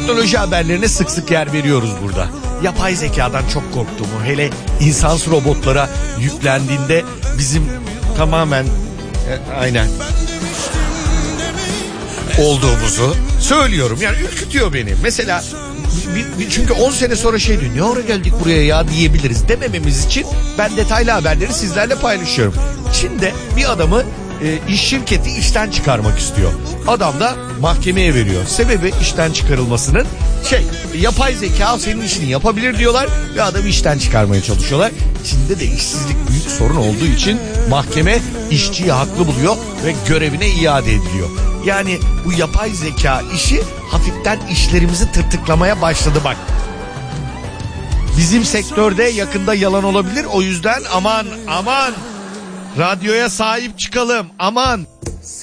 teknoloji haberlerine sık sık yer veriyoruz burada. Yapay zekadan çok korktuğumu, hele insansız robotlara yüklendiğinde bizim tamamen aynen olduğumuzu söylüyorum. Yani ürkütüyor beni. Mesela çünkü 10 sene sonra şey diyor, ne ara geldik buraya ya diyebiliriz demememiz için ben detaylı haberleri sizlerle paylaşıyorum. Çin'de bir adamı iş şirketi işten çıkarmak istiyor. Adam da mahkemeye veriyor. Sebebi işten çıkarılmasının yapay zeka senin işini yapabilir diyorlar ve adamı işten çıkarmaya çalışıyorlar. Çin'de de işsizlik büyük sorun olduğu için mahkeme işçiyi haklı buluyor ve görevine iade ediliyor. Yani bu yapay zeka işi hafiften işlerimizi tırtıklamaya başladı bak. Bizim sektörde yakında yalan olabilir, o yüzden aman radyoya sahip çıkalım, aman.